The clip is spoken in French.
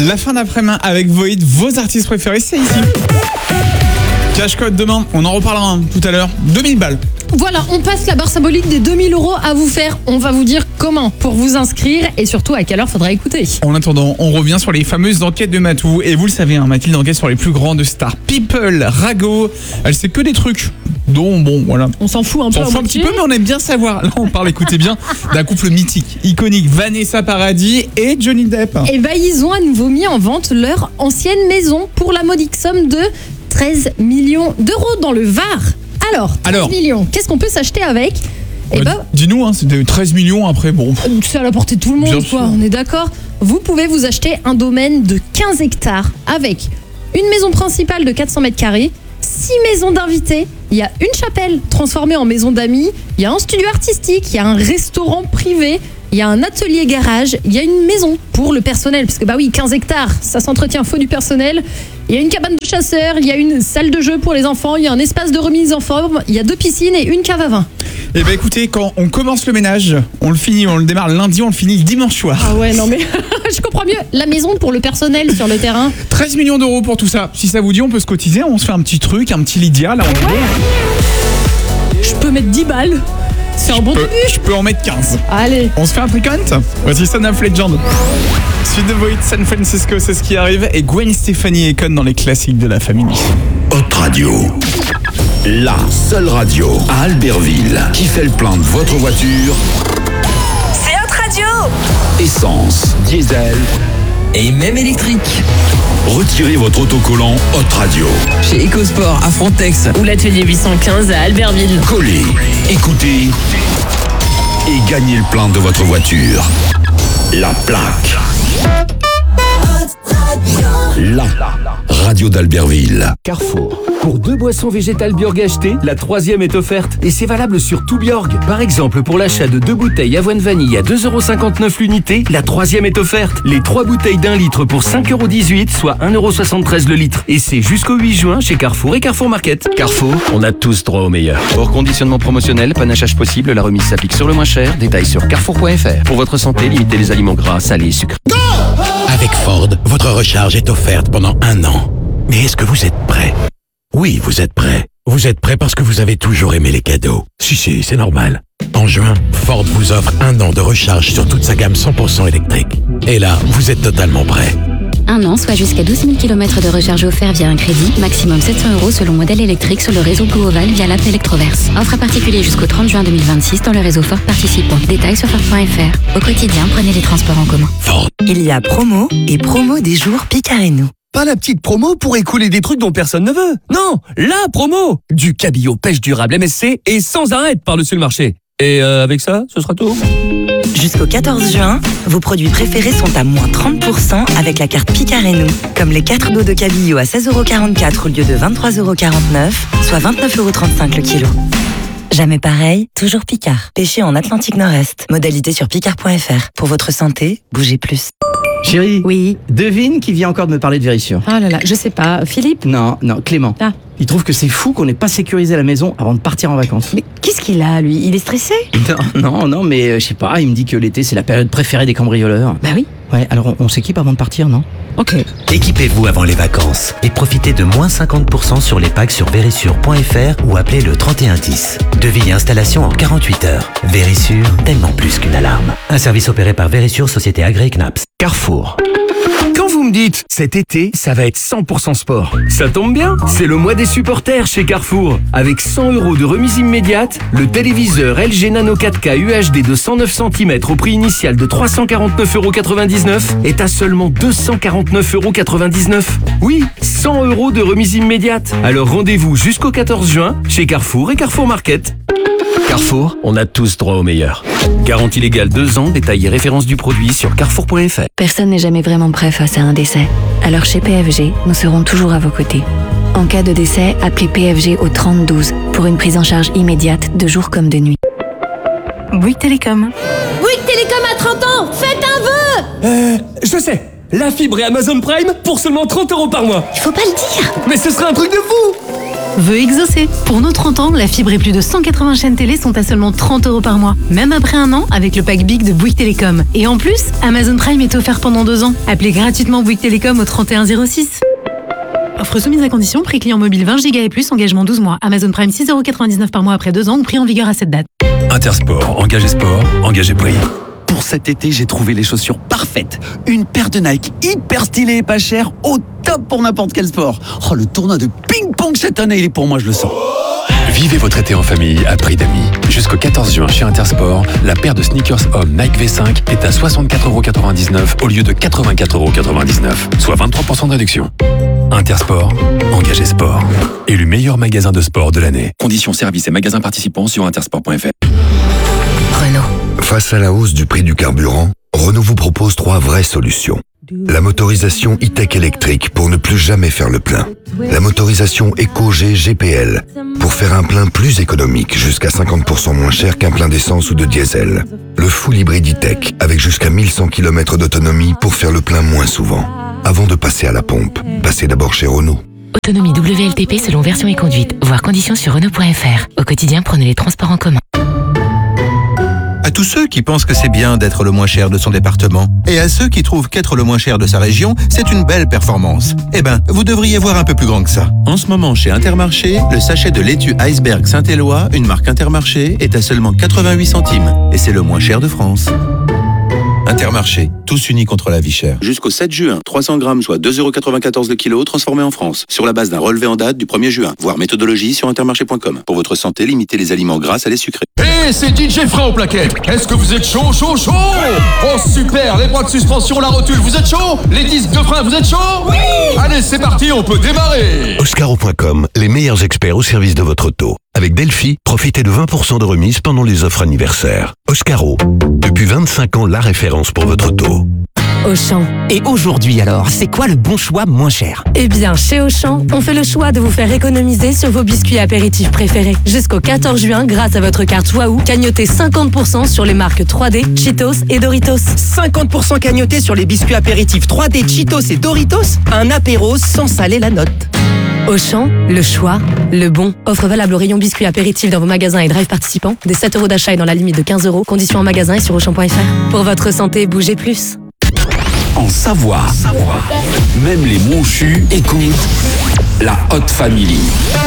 La fin d'après-midi avec Void, vos artistes préférés, c'est ici. Cash code demain, on en reparlera tout à l'heure. 2000 balles. Voilà, on passe la barre symbolique des 2000 € à vous faire. On va vous dire comment pour vous inscrire et surtout à quelle heure faudra écouter. En attendant, on revient sur les fameuses enquêtes de Matou. Et vous le savez, Mathilde enquête sur les plus grandes stars. People, Rago, elle sait que des trucs. Donc bon, voilà. On s'en fout un peu. On s'en fout un petit peu, mais on aime bien savoir. Là, on parle, écoutez bien, d'un couple mythique, iconique, Vanessa Paradis et Johnny Depp. Et ils ont à nouveau mis en vente leur ancienne maison pour la modique somme de 13 millions d'euros dans le Var. Alors, 13 millions, qu'est-ce qu'on peut s'acheter avec ? Dis-nous, c'était 13 millions après, bon. C'est à la portée de tout le monde, quoi, on est d'accord ? Vous pouvez vous acheter un domaine de 15 hectares avec une maison principale de 400 mètres carrés, 6 maisons d'invités, il y a une chapelle transformée en maison d'amis, il y a un studio artistique, il y a un restaurant privé, il y a un atelier garage, il y a une maison pour le personnel, parce que 15 hectares, ça s'entretient, faut du personnel. Il y a une cabane de chasseurs, il y a une salle de jeu pour les enfants, il y a un espace de remise en forme, il y a 2 piscines et une cave à vin. Eh ben écoutez, quand on commence le ménage, on le démarre lundi, on le finit le dimanche soir. Ah ouais, non mais je comprends mieux. La maison pour le personnel sur le terrain. 13 millions d'euros pour tout ça. Si ça vous dit, on peut se cotiser, on se fait un petit truc, un petit Lydia, là on est bon. Je peux mettre 10 balles. C'est un bon début. Je peux en mettre 15. Allez. On se fait un tricot ? Voici Son of Legend. Suite de Void, San Francisco, c'est ce qui arrive. Et Gwen Stefani et Con dans les classiques de la famille. Hot Radio. La seule radio à Albertville qui fait le plein de votre voiture. C'est Hot Radio. Essence, diesel et même électrique. Retirez votre autocollant Hot Radio. Chez EcoSport à Frontex ou l'atelier 815 à Albertville. Collez, écoutez et gagnez le plein de votre voiture. La plaque. La radio d'Albertville. Carrefour. Pour 2 boissons végétales Bjorg achetées, la 3e est offerte. Et c'est valable sur tout Bjorg. Par exemple, pour l'achat de 2 bouteilles avoine vanille à 2,59 € l'unité, la 3e est offerte. Les 3 bouteilles d'1 litre pour 5,18 €, soit 1,73 € le litre. Et c'est jusqu'au 8 juin chez Carrefour et Carrefour Market. Carrefour, on a tous droit au meilleur. Hors conditionnement promotionnel, panachage possible, la remise s'applique sur le moins cher. Détails sur carrefour.fr. Pour votre santé, limitez les aliments gras, salés et sucrés. Avec Ford, votre recharge est offerte pendant 1 an. Mais est-ce que vous êtes prêt ? Oui, vous êtes prêt. Vous êtes prêt parce que vous avez toujours aimé les cadeaux. Si, c'est normal. En juin, Ford vous offre 1 an de recharge sur toute sa gamme 100% électrique. Et là, vous êtes totalement prêt. 1 an, soit jusqu'à 12 000 km de recharge offerts via un crédit, maximum 700 € selon modèle électrique sur le réseau Blue Oval via l'app Electroverse. Offre à particulier jusqu'au 30 juin 2026 dans le réseau Ford participant. Détails sur Ford.fr. Au quotidien, prenez les transports en commun. Ford. Il y a promo et promo des jours Picareno. Pas la petite promo pour écouler des trucs dont personne ne veut. Non, la promo. Du cabillaud pêche durable MSC et sans arrêt par-dessus le marché. Et avec ça, ce sera tout. Jusqu'au 14 juin, vos produits préférés sont à moins 30% avec la carte Picareno. Comme les 4 dos de cabillaud à 16,44 € au lieu de 23,49 €, soit 29,35 € le kilo. Jamais pareil, toujours Picard. Pêché en Atlantique Nord-Est. Modalité sur picard.fr. Pour votre santé, bougez plus. Chérie, oui. Devine qui vient encore de me parler de Vérissure. Ah là là, je sais pas. Philippe ? Non, Clément. Ah. Il trouve que c'est fou qu'on n'ait pas sécurisé la maison avant de partir en vacances. Mais qu'est-ce qu'il a, lui ? Il est stressé ? Non, mais je sais pas, il me dit que l'été c'est la période préférée des cambrioleurs. Bah oui. Ouais, alors on s'équipe avant de partir, non ? Ok. Équipez-vous avant les vacances et profitez de moins 50% sur les packs sur Verisure.fr ou appelez le 3110. Devis et installation en 48 heures. Verisure, tellement plus qu'une alarme. Un service opéré par Verisure, société agréée CNAPS. Carrefour. Quand vous me dites, cet été, ça va être 100% sport, ça tombe bien, c'est le mois des supporters chez Carrefour. Avec 100 € de remise immédiate, le téléviseur LG Nano 4K UHD de 109 cm au prix initial de 349,99 € est à seulement 249,99 €. Oui, 100 € de remise immédiate. Alors rendez-vous jusqu'au 14 juin chez Carrefour et Carrefour Market. Carrefour, on a tous droit au meilleur. Garantie légale 2 ans, détail et référence du produit sur carrefour.fr. Personne n'est jamais vraiment prêt face à un décès. Alors chez PFG, nous serons toujours à vos côtés. En cas de décès, appelez PFG au 3012 pour une prise en charge immédiate de jour comme de nuit. Bouygues Télécom. Bouygues Télécom à 30 ans, faites un vœu ! Je sais, la fibre et Amazon Prime pour seulement 30 € par mois. Il faut pas le dire. Mais ce serait un truc de fou. veut exaucer. Pour nos 30 ans, la fibre et plus de 180 chaînes télé sont à seulement 30 € par mois. Même après un an, avec le pack Big de Bouygues Télécom. Et en plus, Amazon Prime est offert pendant 2 ans. Appelez gratuitement Bouygues Télécom au 3106. Offre soumise à condition, prix client mobile 20 Go et plus, engagement 12 mois. Amazon Prime 6,99 € par mois après 2 ans ou prix en vigueur à cette date. Intersport, engagé sport, engagé prix. Pour cet été, j'ai trouvé les chaussures parfaites. Une paire de Nike hyper stylée et pas chère, au top pour n'importe quel sport. Oh, le tournoi de ping-pong cette année, il est pour moi, je le sens. Vivez votre été en famille à prix d'amis. Jusqu'au 14 juin chez Intersport, la paire de sneakers hommes Nike V5 est à 64,99 € au lieu de 84,99 €, soit 23% de réduction. Intersport, engagé sport. Élu meilleur magasin de sport de l'année. Conditions, services et magasins participants sur intersport.fr. Renault. Face à la hausse du prix du carburant, Renault vous propose 3 vraies solutions. La motorisation e-tech électrique pour ne plus jamais faire le plein. La motorisation EcoG GPL pour faire un plein plus économique, jusqu'à 50% moins cher qu'un plein d'essence ou de diesel. Le full hybride e-tech avec jusqu'à 1100 km d'autonomie pour faire le plein moins souvent. Avant de passer à la pompe, passez d'abord chez Renault. Autonomie WLTP selon version et conduite. Voir conditions sur Renault.fr. Au quotidien, prenez les transports en commun. À tous ceux qui pensent que c'est bien d'être le moins cher de son département, et à ceux qui trouvent qu'être le moins cher de sa région, c'est une belle performance. Eh ben, vous devriez voir un peu plus grand que ça. En ce moment, chez Intermarché, le sachet de laitue Iceberg Saint-Éloi, une marque Intermarché, est à seulement 88 centimes. Et c'est le moins cher de France. Intermarché, tous unis contre la vie chère. Jusqu'au 7 juin, 300 grammes, soit 2,94 € le kilo, transformés en France. Sur la base d'un relevé en date du 1er juin. Voir méthodologie sur intermarché.com. Pour votre santé, limitez les aliments gras à les sucrés. Hey, c'est DJ Fred au plaquettes. Est-ce que vous êtes chaud? Oh super, les bras de suspension, la rotule, vous êtes chaud? Les disques de frein, vous êtes chaud? Oui. Allez, c'est parti, on peut démarrer. Oscaro.com, les meilleurs experts au service de votre auto. Avec Delphi, profitez de 20% de remise pendant les offres anniversaires. Oscaro, depuis 25 ans, la référence pour votre auto. Auchan. Et aujourd'hui alors, c'est quoi le bon choix moins cher? Eh bien, chez Auchan, on fait le choix de vous faire économiser sur vos biscuits apéritifs préférés. Jusqu'au 14 juin, grâce à votre carte Waouh, cagnotez 50% sur les marques 3D, Cheetos et Doritos. 50% cagnoté sur les biscuits apéritifs 3D, Cheetos et Doritos? Un apéro sans saler la note. Auchan, le choix, le bon. Offre valable au rayon biscuits apéritifs dans vos magasins et drive participants. Des 7 € d'achat et dans la limite de 15 €. Conditions en magasin et sur Auchan.fr. Pour votre santé, bougez plus. En Savoie, même les monchus écoutent la Haute Family.